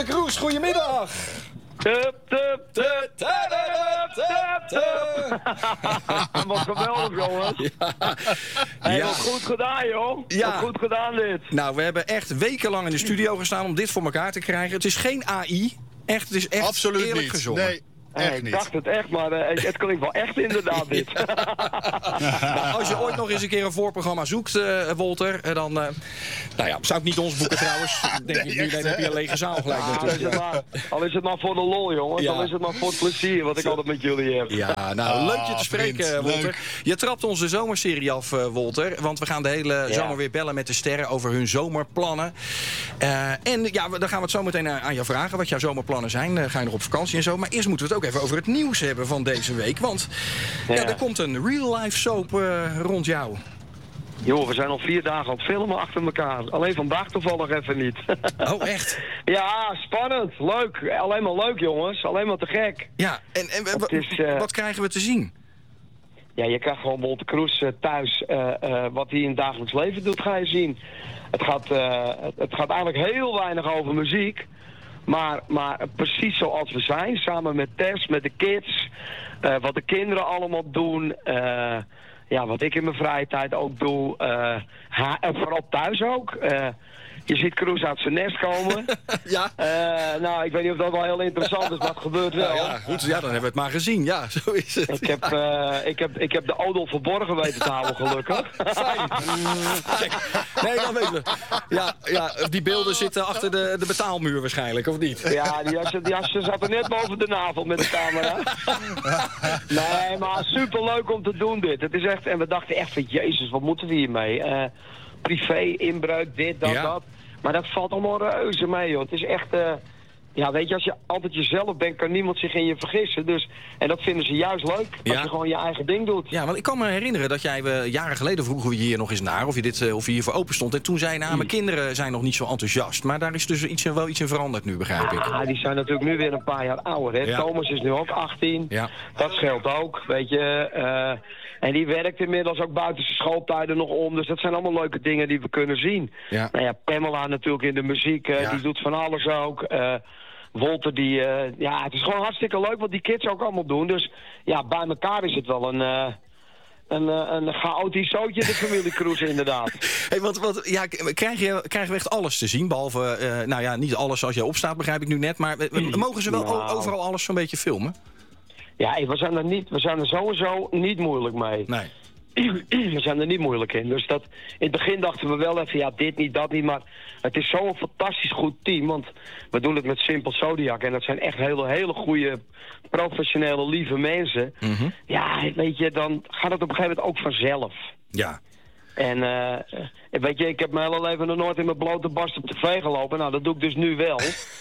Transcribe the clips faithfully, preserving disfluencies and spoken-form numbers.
Kroes, goedemiddag. Tup, tup, tup, tup, tup, tup. Wat geweldig, jongens. Ja. Hey, Ja. wat goed gedaan, joh. Ja. Wat goed gedaan, dit. Nou, we hebben echt wekenlang in de studio gestaan om dit voor elkaar te krijgen. Het is geen A I. Echt, het is echt Absoluut eerlijk niet. gezongen. Nee, Hey, echt ik niet. dacht het echt, maar uh, het, het klinkt wel echt inderdaad, dit. Nou, als je ooit nog eens een keer een voorprogramma zoekt, uh, Wolter, uh, dan... Uh, nou ja, zou ik niet ons boeken trouwens. Denk Nee, ik niet, echt, dan heb je een lege zaal gelijk Ah, al, is natuurlijk. het maar, al is het maar voor de lol, jongens. Ja. Al is het maar voor het plezier wat ik altijd met jullie heb. Ja, nou, leuk je te spreken, vriend, Wolter. leuk. Je trapt onze zomerserie af, uh, Wolter. Want we gaan de hele Ja. zomer weer bellen met de sterren over hun zomerplannen. Uh, en ja, we- dan gaan we het zo meteen aan jou vragen wat jouw zomerplannen zijn. Uh, ga je nog op vakantie en zo. Maar eerst moeten we het ook even over het nieuws hebben van deze week. Want ja. Ja. er komt een real-life soap uh, rond jou. Joh, we zijn al vier dagen aan het filmen achter elkaar. Alleen vandaag toevallig even niet. Oh, echt? Ja, spannend. Leuk. Alleen maar leuk, jongens. Alleen maar te gek. Ja, en, en Het wa- is, uh, wat krijgen we te zien? Ja, je krijgt gewoon Wolter Kroes uh, thuis. Uh, uh, wat hij in het dagelijks leven doet, ga je zien. Het gaat, uh, het, het gaat eigenlijk heel weinig over muziek. Maar, maar precies zoals we zijn, samen met Tess, met de kids. Uh, wat de kinderen allemaal doen. Uh, ja, wat ik in mijn vrije tijd ook doe. Uh, ha- en vooral thuis ook. Uh, je ziet Kroes uit zijn nest komen. Ja. Uh, nou, ik weet niet of dat wel heel interessant is, maar het gebeurt wel. Nou ja, goed, ja, dan hebben we het maar gezien. Ja, zo is het. Ik heb, uh, ik, heb, ik heb de odel verborgen weten te houden, gelukkig. Fijn. Fijn. Nee, dan weten we. Ja, ja, die beelden zitten achter de, de betaalmuur waarschijnlijk, of niet? Ja, die jassen, die jassen zaten net boven de navel met de camera. Nee, maar superleuk om te doen dit. Het is echt, en we dachten echt van, jezus, wat moeten we hiermee? Uh, privé, inbreuk, dit, dat, Ja. dat. Maar dat valt allemaal reuze mee, joh. Het is echt... Uh, ja, weet je, als je altijd jezelf bent, kan niemand zich in je vergissen. Dus, en dat vinden ze juist leuk, als Ja. je gewoon je eigen ding doet. Ja, want ik kan me herinneren dat jij, we, jaren geleden vroegen we je hier nog eens naar... of je, dit, eh, of je hiervoor open stond. En toen zei je, nou, mijn kinderen zijn nog niet zo enthousiast. Maar daar is dus iets, wel iets in veranderd nu, begrijp ik. Ja, die zijn natuurlijk nu weer een paar jaar ouder. Hè? Ja. Thomas is nu ook achttien. Ja. Dat scheelt ook, weet je. Uh, en die werkt inmiddels ook buiten zijn schooltijden nog om. Dus dat zijn allemaal leuke dingen die we kunnen zien. Ja. Nou ja, Pamela natuurlijk in de muziek. Uh, Ja. Die doet van alles ook. Uh, Wolter, die... Uh, ja, het is gewoon hartstikke leuk wat die kids ook allemaal doen. Dus ja, bij elkaar is het wel een... Uh, Een, uh, een chaotisch zootje, de familie Kroes, inderdaad. Hey, want, wat, ja, krijg je, krijgen we echt alles te zien? Behalve, uh, nou ja, niet alles als je opstaat, begrijp ik nu net. Maar uh, mogen ze wel Nou. o- overal alles zo'n beetje filmen? Ja, hey, we, zijn er niet, we zijn er sowieso niet moeilijk mee. Nee. We zijn er niet moeilijk in. Dus dat, in het begin dachten we wel even, ja, dit niet, dat niet. Maar het is zo'n fantastisch goed team. Want we doen het met Simple Zodiac. En dat zijn echt hele, hele goede, professionele, lieve mensen. Mm-hmm. Ja, weet je, dan gaat het op een gegeven moment ook vanzelf. Ja. En uh, weet je, ik heb mijn hele leven nog nooit in mijn blote barst op tv gelopen. Nou, dat doe ik dus nu wel.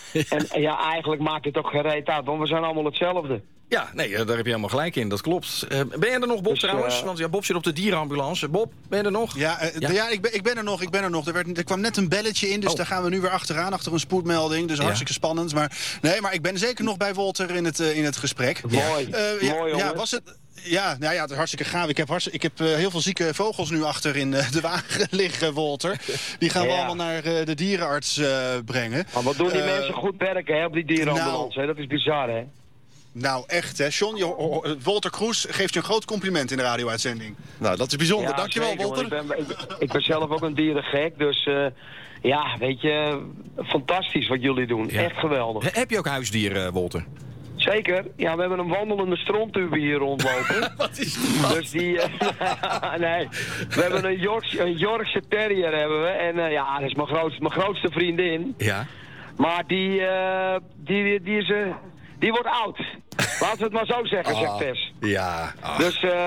En ja, eigenlijk maakt het ook geen reet uit, want we zijn allemaal hetzelfde. Ja, nee, daar heb je helemaal gelijk in, dat klopt. Uh, ben je er nog, Bob, Dus, trouwens? uh, Want ja, Bob zit op de dierenambulance. Bob, ben je er nog? Ja, uh, Ja. ja? ik, ben, ik ben er nog, ik ben er nog. Er, werd, er kwam net een belletje in, dus Oh. daar gaan we nu weer achteraan, achter een spoedmelding. Dus Ja. hartstikke spannend. Maar, nee, maar ik ben zeker nog bij Wolter in het, uh, in het gesprek. Mooi, Uh, ja, mooi jongens. ja, was het... Ja, nou ja, het is hartstikke gaaf. Ik heb, hartstikke, ik heb uh, heel veel zieke vogels nu achter in uh, de wagen liggen, Wolter. Die gaan we Ja. allemaal naar uh, de dierenarts uh, brengen. Maar wat doen die Uh, mensen goed werken, hè, op die dierenambulance, nou, hè? Dat is bizar, hè? Nou, echt, hè. John, je, ho- ho- Wolter Kroes geeft je een groot compliment in de radio-uitzending. Nou, dat is bijzonder. Ja, Dankjewel, zeker, want Wolter. Ik ben, ik, ik ben zelf ook een dierengek, dus uh, ja, weet je, fantastisch wat jullie doen. Ja. Echt geweldig. He- heb je ook huisdieren, Wolter? Zeker. Ja, we hebben een wandelende stroomtube hier rondlopen. Wat is Dus die... Uh, nee, we hebben een Yorkshire, een Yorkshire Terrier hebben we. En uh, ja, dat is mijn grootste, mijn grootste vriendin. Ja. Maar die, uh, die, die, is, uh, die wordt oud. Laten we het maar zo zeggen, Ah. zegt Tess. Ja. Ach. Dus... Uh,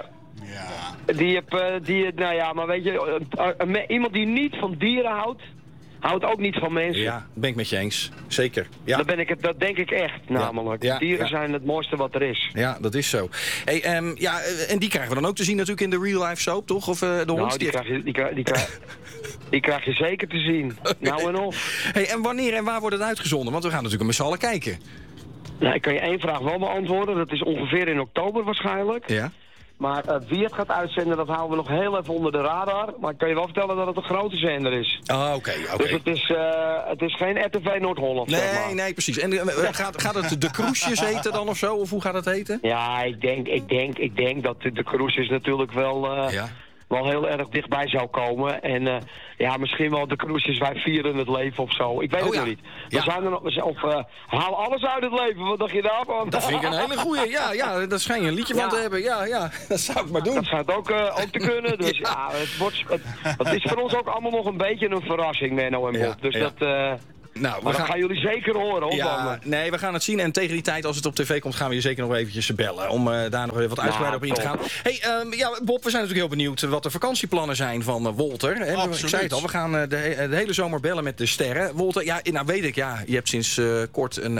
Ja. Die heb, uh, die, nou ja, maar weet je, uh, uh, me- iemand die niet van dieren houdt, houdt ook niet van mensen. Ja, ben ik met je eens. Zeker. Ja. Dat, ben ik, het- dat denk ik echt, namelijk. Ja, Dieren ja. zijn het mooiste wat er is. Ja, dat is zo. Hey, um, ja, uh, en die krijgen we dan ook te zien natuurlijk in de real life soap, toch? Of uh, de hond? Nou, die krijg, je, die, krijg, die, krijg, die krijg je zeker te zien. Nou en of. Hey, en wanneer en waar wordt het uitgezonden? Want we gaan natuurlijk met z'n allen kijken. Nou, ik kan je één vraag wel beantwoorden. Dat is ongeveer in oktober waarschijnlijk. Ja. Maar uh, wie het gaat uitzenden, dat houden we nog heel even onder de radar. Maar ik kan je wel vertellen dat het een grote zender is. Ah, oké, okay, oké. Okay. Dus het is, uh, het is geen R T V Noord-Holland, Nee, zeg maar. nee, precies. En uh, gaat, gaat het de Kroesjes heten dan of zo? Of hoe gaat het heten? Ja, ik denk, ik denk, ik denk dat de Kroesjes natuurlijk wel... Uh, ja. wel heel erg dichtbij zou komen. En uh, ja, misschien wel de Kroesjes, wij vieren het leven of zo. Ik weet oh, het ja. nog niet. We ja. zijn er nog, of uh, haal alles uit het leven, wat dacht je daarvan? Dat vind ik een hele goeie. Ja, ja, daar schijn je een liedje ja. van te hebben. Ja, ja, dat zou ik maar doen. Dat schijnt ook, uh, ook te kunnen. Dus ja, het, wordt, het, het is voor ons ook allemaal nog een beetje een verrassing, Menno en Bob. Ja, dus ja. dat... Uh, Nou, we maar gaan... dat gaan jullie zeker horen, hoor. Ja, nee, we gaan het zien. En tegen die tijd, als het op tv komt, gaan we je zeker nog eventjes bellen. Om uh, daar nog even wat uitgebreider nou, op in te gaan. Hey, um, ja, Bob, we zijn natuurlijk heel benieuwd wat de vakantieplannen zijn van uh, Wolter. He, ik zei het al, we gaan uh, de, de hele zomer bellen met de sterren. Wolter, ja, nou weet ik, ja, je hebt sinds uh, kort een,